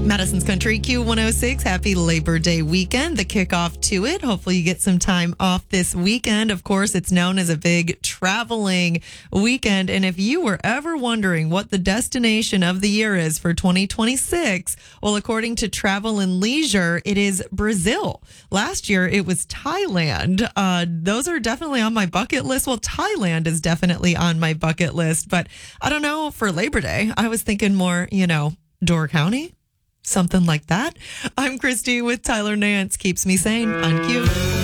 Madison's Country Q106. Happy Labor Day weekend, the kickoff to it. Hopefully you get some time off this weekend. Of course, it's known as a big traveling weekend. And if you were ever wondering what the destination of the year is for 2026, well, according to Travel and Leisure, it is Brazil. Last year, it was Thailand. Those are definitely on my bucket list. Well, Thailand is definitely on my bucket list. But I don't know, for Labor Day, I was thinking more, Door County. Something like that. I'm Christy with Tyler Nance. Keeps me sane on Q.